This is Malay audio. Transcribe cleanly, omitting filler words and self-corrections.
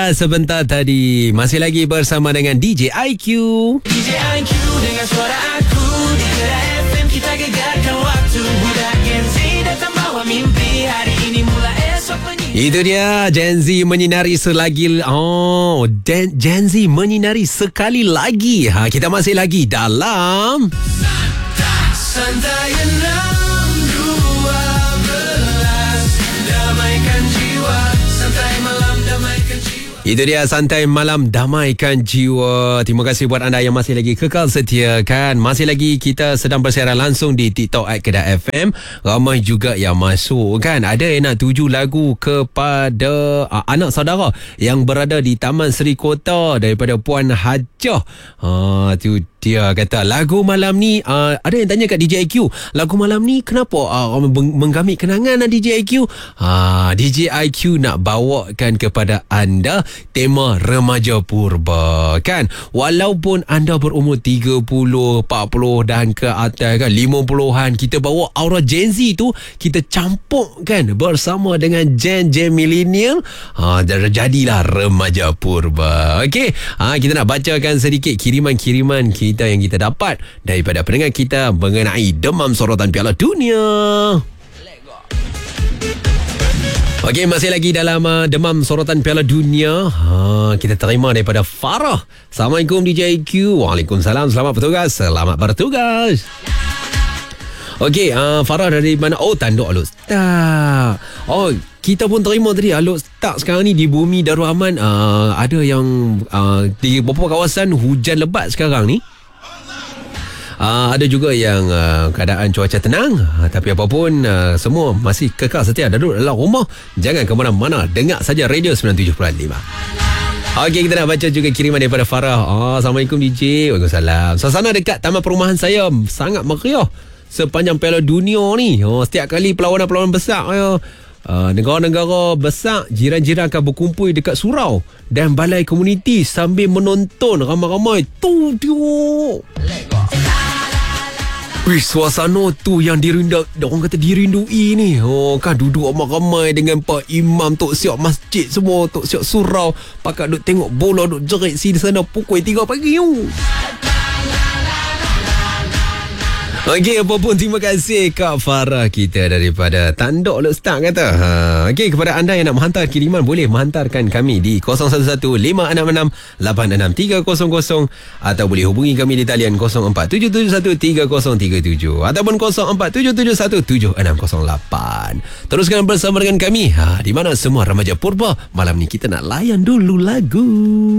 Sebentar tadi masih lagi bersama dengan DJ IQ. DJ IQ dengan suara aku di Gerak FM kita gegarkan waktu. Budak Gen Z datang bawa mimpi. Hari ini mula esok penyiar. Itu dia Gen Z menyinari selagi. Gen Z menyinari sekali lagi. Kita masih lagi dalam Santai 6-12 damaikan jiwa. Santai malam damaikan jiwa. Itu dia Santai Malam Damaikan Jiwa. Terima kasih buat anda yang masih lagi kekal setia kan. Masih lagi kita sedang bersiaran langsung di TikTok @Kedah FM. Ramai juga yang masuk kan. Ada yang nak tuju lagu kepada anak saudara yang berada di Taman Seri Kota daripada Puan Hajah. Tu dia kata lagu malam ni ada yang tanya kat DJ IQ, lagu malam ni kenapa menggamit kenangan DJ IQ? DJ IQ nak bawakan kepada anda tema remaja purba kan. Walaupun anda berumur 30, 40 dan ke atas kan, 50-an, kita bawa aura Gen Z tu kita campur kan bersama dengan Gen millennial. Jadilah remaja purba. Okey, kita nak bacakan sedikit kiriman-kiriman kita yang kita dapat daripada pendengar kita mengenai demam sorotan Piala Dunia. Okey, masih lagi dalam demam sorotan Piala Dunia. Kita terima daripada Farah. Assalamualaikum DJ IQ. Waalaikumsalam. Selamat bertugas. Selamat bertugas. Okey, Farah dari mana? Oh, Tanduk Aluk Start. Kita pun terima tadi Aluk Start sekarang ni di Bumi Darul Aman. Ada yang di beberapa kawasan hujan lebat sekarang ni. Ada juga yang keadaan cuaca tenang. Tapi apapun, semua masih kekal setia duduk dalam rumah. Jangan ke mana-mana. Dengar saja Radio 97.5. Okey, kita nak baca juga kiriman daripada Farah. Assalamualaikum DJ. Waalaikumsalam. Suasana dekat taman perumahan saya sangat meriah sepanjang Piala Dunia ni. Setiap kali perlawanan-perlawanan besar, negara-negara besar, jiran-jiran akan berkumpul dekat surau dan balai komuniti sambil menonton ramai-ramai. Tu dia. Suasana tu yang orang kata dirindui ni. Kan duduk ramai-ramai dengan Pak Imam, Tok Siok masjid semua, Tok Siok surau, pakat duk tengok bola, duk jerit di sana pukul 3 pagi. Okey, apa pun terima kasih Kak Farah kita daripada Tanduk Aluk Start kata. Okey, kepada anda yang nak menghantar kiriman, boleh menghantarkan kami di 011566863000 atau boleh hubungi kami di talian 0477130337 ataupun 0477176608. Teruskan bersama dengan kami di mana semua remaja purba. Malam ni kita nak layan dulu lagu.